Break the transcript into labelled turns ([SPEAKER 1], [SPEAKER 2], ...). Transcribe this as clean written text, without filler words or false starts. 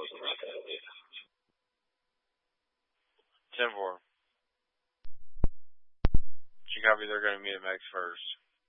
[SPEAKER 1] 10-4. She copy they're going to meet at Max first.